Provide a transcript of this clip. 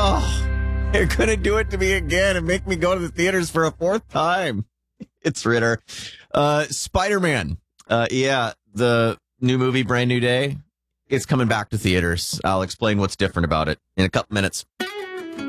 Oh, you're going to do it to me again and make me go to the theaters for a fourth time. It's Ritter. Spider-Man. The new movie, Brand New Day. It's coming back to theaters. I'll explain what's different about it in a couple minutes.